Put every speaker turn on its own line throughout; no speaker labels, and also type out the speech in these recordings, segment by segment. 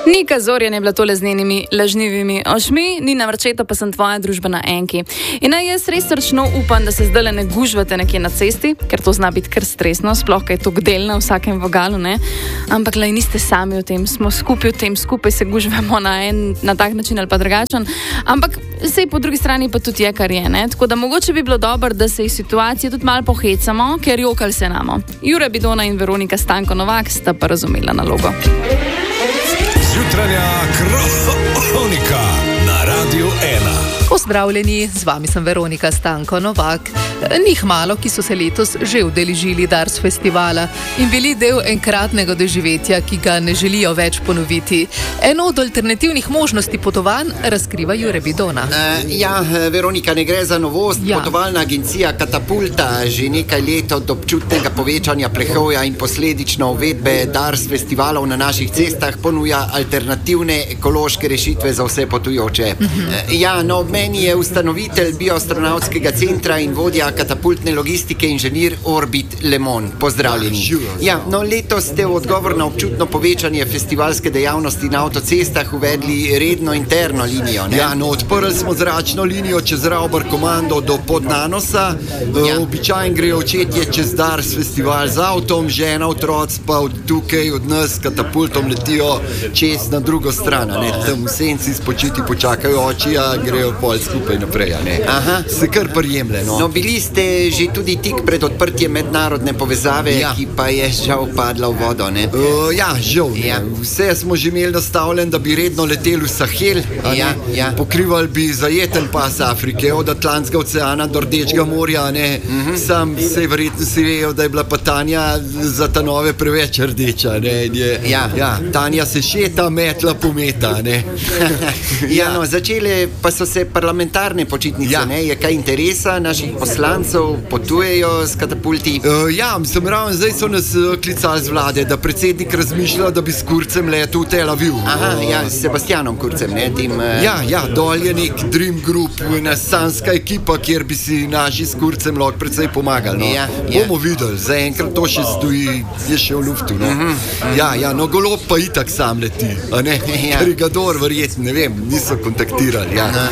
Nika Zorjan je bila tole z njenimi lažnivimi očmi, Nina Vrčeta pa sem tvoja družba na Enki. In naj jaz res srčno upam, da se zdaj ne gužvate nekje na cesti, ker to zna biti kar stresno, sploh kaj je to del na vsakem vogalu, ne? Ampak lej, niste sami v tem, smo skupaj v tem, skupaj se gužvamo na tak način ali pa drugačen. Ampak sej po drugi strani pa tudi je, kar je, ne? Tako da mogoče bi bilo dobro, da se iz situacije tudi malo pohecamo, ker jokali se namo. Jure Bidona in Veronika Stanko Novak sta pa razumela nalogo.
Jutranja kronika na Radiu 1.
Pozdravljeni, z vami sem Veronika Stanko Novak. Njih malo, ki so se letos že udeležili Dars festivala in bili del enkratnega doživetja, ki ga ne želijo več ponoviti. Eno od alternativnih možnosti potovanj razkriva Jure Bidona.
Veronika, ne gre za novost. Potovalna agencija Katapulta že nekaj let od občutnega povečanja prehoja in posledično uvedbe Dars festivalov na naših cestah ponuja alternativne ekološke rešitve za vse potujoče. Ob meni je ustanovitelj bioastronavtskega centra in vodja katapultne logistike inženir Orbit Lemon. Pozdravljeni. Letos ste v odgovor na občutno povečanje festivalske dejavnosti na avtocestah uvedli redno interno linijo.
Odprli smo zračno linijo čez Rauber komando do Podnanosa. Običajno grejo očetje čez Dars festival z avtom, žena, otroci pa od tukaj od nas s katapultom letijo čez na drugo stran. Tam v senci spočiti počakajo oči, grejo pol skupaj naprej. Se kar prijemlje.
Bili ste že tudi tik pred odprtjem mednarodne povezave, ki pa je žal padla v vodo, ne?
Žal. Vse smo že imeli nastavljen, da bi redno leteli v Sahel. Pokrivali bi zajeten pas Afrike, od Atlantskega oceana do Rdečega morja, ne? Sam se verjetno si vejo, da je bila pa Tanja za ta nove preveč rdeča, ne? Tanja se šeta, metla pometa, ne?
Začele pa so se parlamentarne počitnice, ne? Je kaj interesa naših poslancev, potujejo s katapulti?
Ravno zdaj so nas klicali z vlade, da predsednik razmišlja, da bi s Kurcem letel v Tel Aviv.
S Sebastianom Kurcem, ne?
Dol je nek Dream Group, ena sanska ekipa, kjer bi si naši s Kurcem lahko predvsej pomagali. Bomo videli, zaenkrat to še stoji, je še v luftu. Golob pa itak sam leti, a ne? Brigador verjetno, ne vem, niso kontaktirali.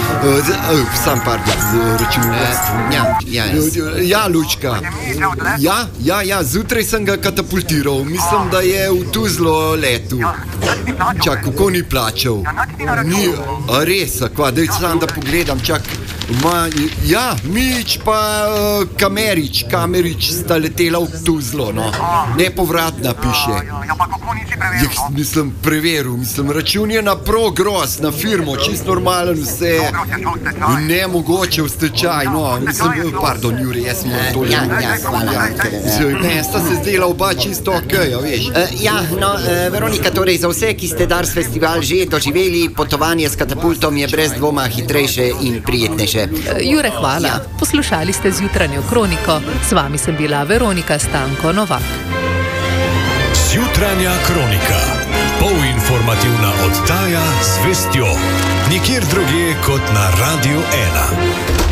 Sam računovodstvo. Lučka. Zjutraj sem ga katapultiral. Mislim, da je v Tuzlo letu. Kako ni plačal? Ni, res, daj sam da pogledam, Mič pa Kamerič sta letela v Tuzlo, Nepovratna piše. Mislim, preveril, račun je na Progros, na firmo, čist normalen vse. Ne mogoče v stečaj, pardon, Jure, jaz sem to mesta se zdela oba čisto okej, veš.
Veronika, torej za vse, ki ste Dars festival že doživeli, potovanje s katapultom je brez dvoma hitrejše in prijetnejše.
Jure, hvala. Poslušali ste Zjutranjo kroniko. S vami sem bila Veronika Stanko Novak.
Jutranja kronika. Polinformativna oddaja z vestjo. Nikjer drugje kot na Radiu 1.